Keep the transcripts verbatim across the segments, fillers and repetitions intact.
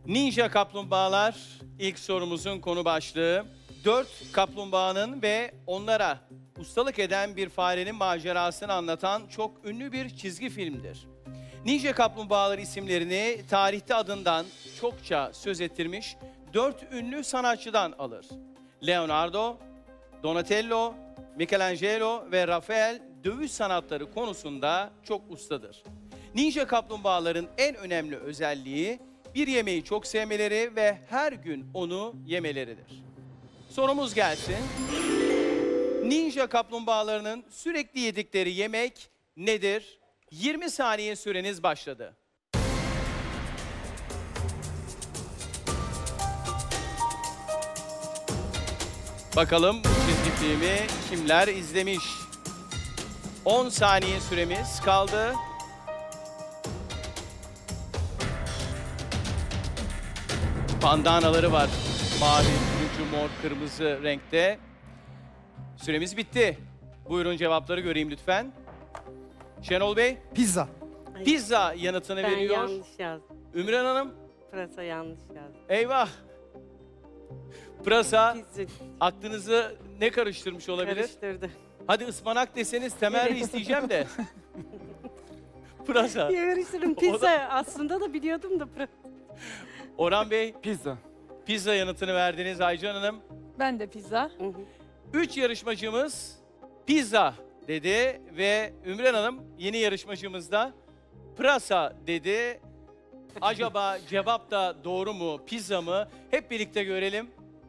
Ninja kaplumbağalar ilk sorumuzun konu başlığı. Dört kaplumbağanın ve onlara ustalık eden bir farenin macerasını anlatan çok ünlü bir çizgi filmdir. Ninja kaplumbağalar isimlerini tarihte adından çokça söz ettirmiş dört ünlü sanatçıdan alır. Leonardo, Donatello, Michelangelo ve Rafael dövüş sanatları konusunda çok ustadır. Ninja kaplumbağaların en önemli özelliği bir yemeği çok sevmeleri ve her gün onu yemeleridir. Sorumuz gelsin. Ninja kaplumbağalarının sürekli yedikleri yemek nedir? yirmi saniye süreniz başladı. Bakalım bu çizgi filmi kimler izlemiş? on saniye süremiz kaldı. Bandanaları var. Mavi, turuncu, mor, kırmızı renkte. Süremiz bitti. Buyurun cevapları göreyim lütfen. Şenol Bey, Pizza. Ay, pizza yanıtını ben veriyor. yanlış yazdım. Ümran Hanım, Pırasa yanlış yazdım. eyvah. Pırasa, Pizza aklınızı ne karıştırmış olabilir? karıştırdı. Hadi ıspanak deseniz temelli isteyeceğim de. Pırasa. Yarıştırdım O pizza. da- Aslında da biliyordum da pırasa. Orhan Bey, Pizza. pizza yanıtını verdiniz. Aycan Hanım, Ben de pizza. Hı hı. üç yarışmacımız pizza dedi ve Ümran Hanım yeni yarışmacımız da pırasa dedi. Acaba cevap da doğru mu, pizza mı? Hep birlikte görelim.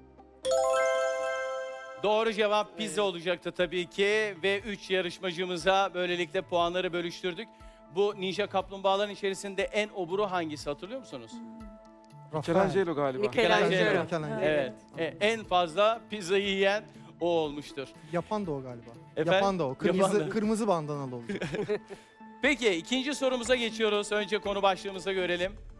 Doğru cevap pizza olacaktı tabii ki ve üç yarışmacımıza böylelikle puanları bölüştürdük. Bu ninja kaplumbağaların içerisinde en oburu hangisi hatırlıyor musunuz? Michelangelo galiba. Michelangelo. Michelangelo. Evet, e, en fazla pizzayı yiyen o olmuştur. Yapan da o galiba. Efendim? Yapan da o. Kırmızı, Yapan da. kırmızı bandanalı oldu. Peki ikinci sorumuza geçiyoruz. Önce konu başlığımıza görelim.